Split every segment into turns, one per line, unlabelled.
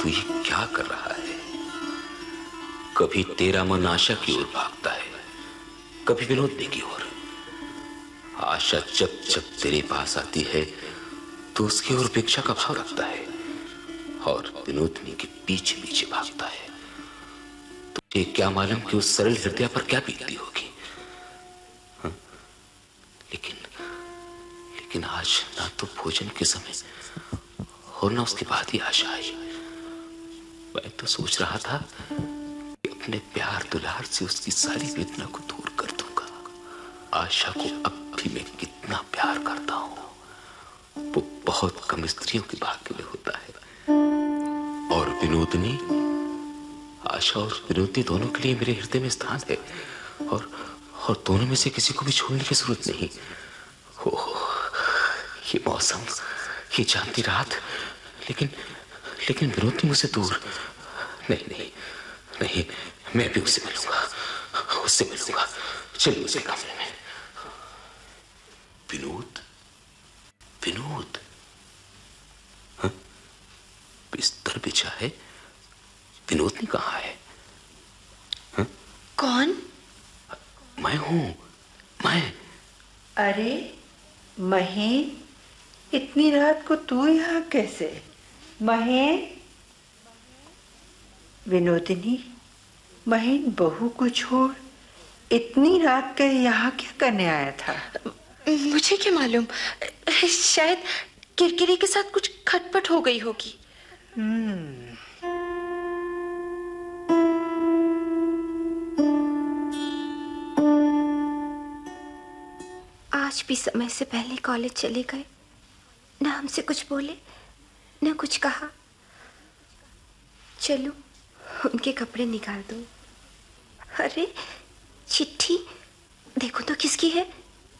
तू ये क्या कर रहा है? कभी तेरा मन आशा की ओर भागता है, कभी विनोदनी की ओर। आशा जब जब तेरे पास आती है तो उसकी ओर उपेक्षा का भाव रखता है और विनोदनी के पीछे पीछे भागता है। तुझे क्या मालूम कि उस सरल हृदय पर क्या बीतती होगी। हाँ? लेकिन आज ना तो भोजन के समय और ना उसके बाद ही आशा आई। मैं तो सोच रहा था कि अपने प्यार दुलार से उसकी सारी वेदना को दूर कर दूंगा। आशा को अब भी मैं कितना प्यार करता हूं, वो बहुत कम स्त्रियों के भाग्य में होता है। और विनोदनी, आशा और विनोदनी दोनों के लिए मेरे हृदय में स्थान है और दोनों में से किसी को भी छोड़ने की जरूरत नहीं। ये मौसम, ये जानती रात, लेकिन विनोदनी मुझसे दूर। नहीं, मैं भी उससे मिलूंगा। चलिए उसे कमरे में। विनोद, हाँ? बिस्तर बिछा है, विनोदनी कहाँ है? हाँ?
कौन?
मैं हूं।
अरे महेन, इतनी रात को तू यहाँ कैसे? महेन। विनोदिनी, महेन बहू को छोड़ इतनी रात का यहाँ क्या करने आया था?
मुझे क्या मालूम, शायद किरकिरी के साथ कुछ खटपट हो गई होगी। आज भी समय से पहले कॉलेज चले गए, ना हमसे कुछ बोले, ना कुछ कहा। चलो उनके कपड़े निकाल दो। अरे चिट्ठी देखो तो किसकी है?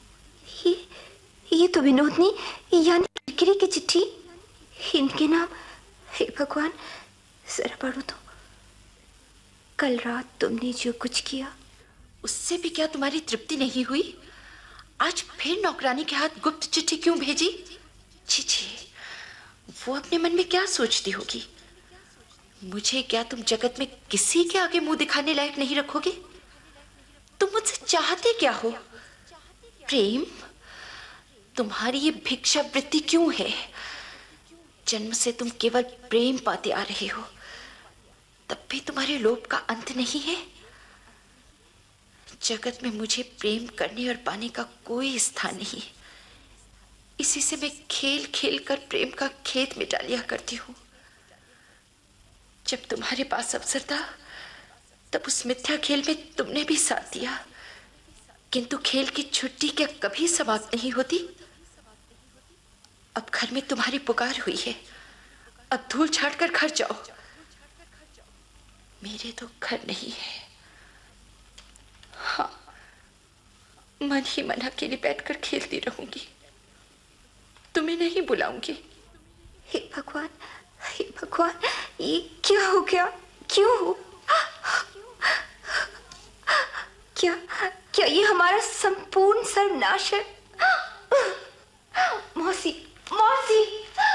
ये तो विनोदनी यानी किरकिरी की चिट्ठी। इनके नाम, हे भगवान, जरा पढ़ो तो। कल रात तुमने जो कुछ किया, उससे भी क्या तुम्हारी तृप्ति नहीं हुई? आज फिर नौकरानी के हाथ गुप्त चिट्ठी क्यों भेजी? छी, वो अपने मन में क्या सोचती होगी? मुझे क्या तुम जगत में किसी के आगे मुंह दिखाने लायक नहीं रखोगे? तुम मुझसे चाहते क्या हो? प्रेम? तुम्हारी ये भिक्षा वृत्ति क्यों है? जन्म से तुम केवल प्रेम पाते आ रहे हो, तब भी तुम्हारे लोभ का अंत नहीं है। जगत में मुझे प्रेम करने और पाने का कोई स्थान नहीं। इसी से मैं खेल खेल कर प्रेम का खेत मिटा लिया करती हूँ। जब तुम्हारे पास अवसर था, तब उस मिथ्या खेल में तुमने भी साथ दिया, किंतु खेल की छुट्टी क्या कभी समाप्त नहीं होती? अब घर में तुम्हारी पुकार हुई है, अब धूल छाड़कर घर जाओ। मेरे तो घर नहीं है। हाँ, मन ही मन अकेली बैठकर खेलती रहूंगी, तुम्हें नहीं बुलाऊंगी। हे भगवान, ये क्या हो गया? क्यों? क्या ये हमारा संपूर्ण सर्वनाश है? मौसी,